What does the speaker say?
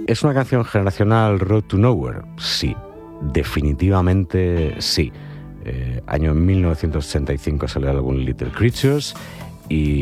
¿Es una canción generacional Road to Nowhere? Sí, definitivamente sí. Año 1985 salió el álbum Little Creatures y